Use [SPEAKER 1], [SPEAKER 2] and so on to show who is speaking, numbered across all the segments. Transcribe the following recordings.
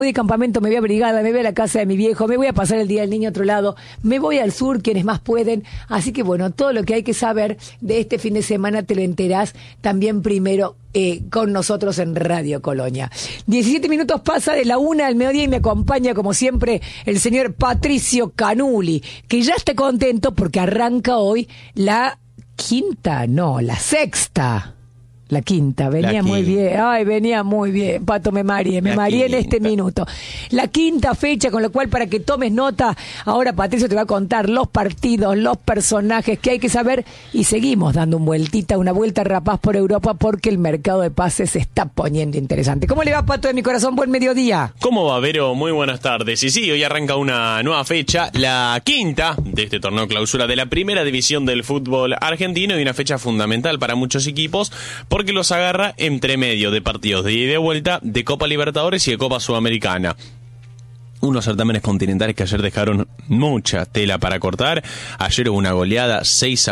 [SPEAKER 1] voy de campamento, me voy a brigada, me voy a la casa de mi viejo, me voy a pasar el día del niño a otro lado, me voy al sur, quienes más pueden. Así que bueno, todo lo que hay que saber de este fin de semana te lo enterás también primero con nosotros en Radio Colonia. 17 minutos pasa de la 1 al mediodía y me acompaña como siempre el señor Patricio Canuli, que ya está contento porque arranca hoy la sexta. La quinta, venía muy bien. Ay, venía muy bien. Pato, me mareé en este minuto. La quinta fecha, con lo cual, para que tomes nota, ahora Patricio te va a contar los partidos, los personajes que hay que saber, y seguimos dando una vuelta rapaz por Europa, porque el mercado de pases se está poniendo interesante. ¿Cómo le va, Pato de mi corazón? Buen mediodía.
[SPEAKER 2] ¿Cómo va, Vero? Muy buenas tardes. Y sí, hoy arranca una nueva fecha, la quinta de este torneo clausura de la primera división del fútbol argentino, y una fecha fundamental para muchos equipos, porque los agarra entre medio de partidos de ida y de vuelta de Copa Libertadores y de Copa Sudamericana. Unos certámenes continentales que ayer dejaron mucha tela para cortar. Ayer hubo una goleada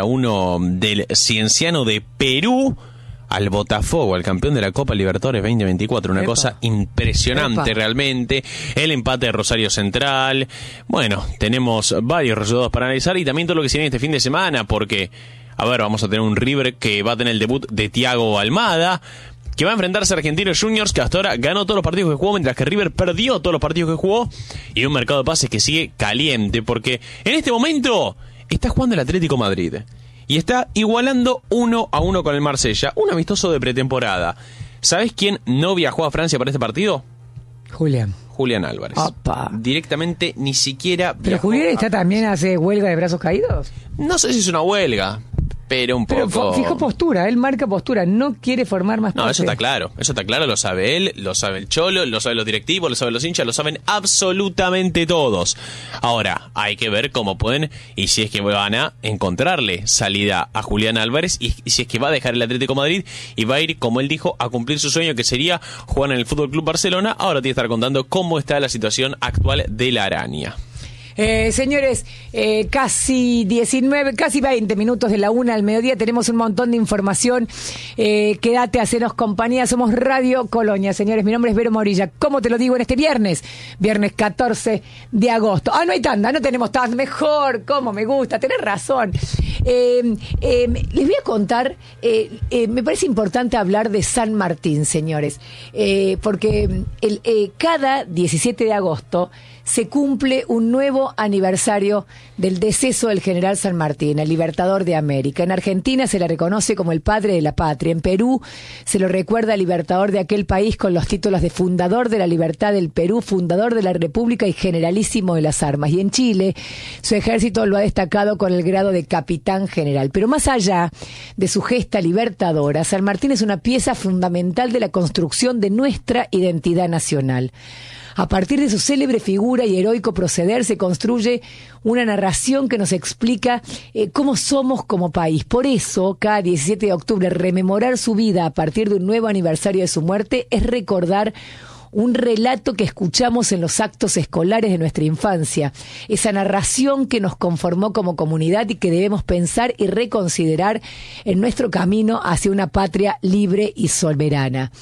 [SPEAKER 2] 6-1 del Cienciano de Perú al Botafogo, al campeón de la Copa Libertadores 2024. Una cosa impresionante realmente. El empate de Rosario Central. Bueno, tenemos varios resultados para analizar, y también todo lo que se viene este fin de semana, porque vamos a tener un River que va a tener el debut de Thiago Almada, que va a enfrentarse a Argentinos Juniors, que hasta ahora ganó todos los partidos que jugó, mientras que River perdió todos los partidos que jugó, y un mercado de pases que sigue caliente, porque en este momento está jugando el Atlético Madrid, y está igualando 1-1 con el Marsella, un amistoso de pretemporada. ¿Sabés quién no viajó a Francia para este partido? Julián Álvarez.
[SPEAKER 1] Opa.
[SPEAKER 2] Directamente ni siquiera viajó.
[SPEAKER 1] ¿Pero Julián está también hace huelga de brazos caídos?
[SPEAKER 2] No sé si es una huelga, pero un poco.
[SPEAKER 1] Pero fijó postura, él marca postura, no quiere formar más parte.
[SPEAKER 2] No, eso está claro, lo sabe él, lo sabe el Cholo, lo saben los directivos, lo saben los hinchas, lo saben absolutamente todos. Ahora, hay que ver cómo pueden, y si es que van a encontrarle salida a Julián Álvarez, y si es que va a dejar el Atlético Madrid y va a ir, como él dijo, a cumplir su sueño, que sería jugar en el Fútbol Club Barcelona. Ahora tiene que estar contando cómo está la situación actual de la araña.
[SPEAKER 1] Señores, casi 20 minutos de la 1 al mediodía, tenemos un montón de información. Quédate, hacenos compañía, somos Radio Colonia, señores. Mi nombre es Vero Morilla. ¿Cómo te lo digo en este viernes 14 de agosto? No hay tanda, no tenemos tanda, mejor, cómo me gusta, tenés razón. Les voy a contar, me parece importante hablar de San Martín, señores, porque cada 17 de agosto se cumple un nuevo aniversario del deceso del general San Martín, el libertador de América. En Argentina se le reconoce como el padre de la patria. En Perú se lo recuerda libertador de aquel país con los títulos de fundador de la libertad del Perú, fundador de la República y generalísimo de las armas. Y en Chile su ejército lo ha destacado con el grado de capitán general. Pero más allá de su gesta libertadora, San Martín es una pieza fundamental de la construcción de nuestra identidad nacional. A partir de su célebre figura y heroico proceder se construye una narración que nos explica cómo somos como país. Por eso, cada 17 de octubre, rememorar su vida a partir de un nuevo aniversario de su muerte es recordar un relato que escuchamos en los actos escolares de nuestra infancia, esa narración que nos conformó como comunidad y que debemos pensar y reconsiderar en nuestro camino hacia una patria libre y soberana.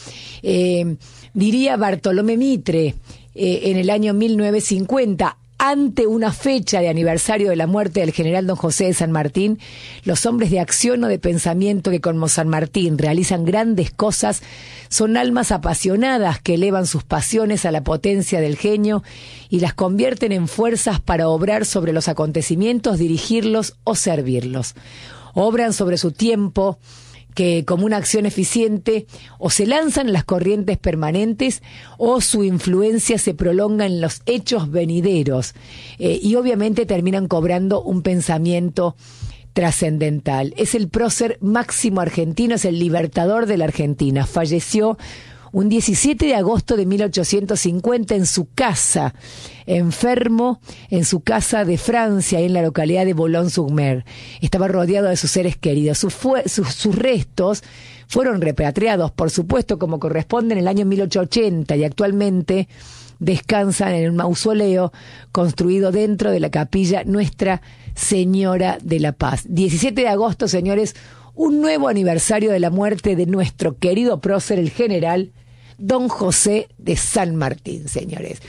[SPEAKER 1] Diría Bartolomé Mitre, en el año 1950, ante una fecha de aniversario de la muerte del general don José de San Martín, los hombres de acción o de pensamiento que como San Martín realizan grandes cosas son almas apasionadas que elevan sus pasiones a la potencia del genio y las convierten en fuerzas para obrar sobre los acontecimientos, dirigirlos o servirlos. Obran sobre su tiempo, que como una acción eficiente o se lanzan en las corrientes permanentes o su influencia se prolonga en los hechos venideros, y obviamente terminan cobrando un pensamiento trascendental. Es el prócer máximo argentino, es el libertador de la Argentina. Falleció un 17 de agosto de 1850 en su casa, enfermo, en su casa de Francia, en la localidad de Boulogne-sur-Mer. Estaba rodeado de sus seres queridos. Sus restos fueron repatriados, por supuesto, como corresponde, en el año 1880, y actualmente descansan en un mausoleo construido dentro de la capilla Nuestra Señora de la Paz. 17 de agosto, señores, un nuevo aniversario de la muerte de nuestro querido prócer, el general Don José de San Martín, señores.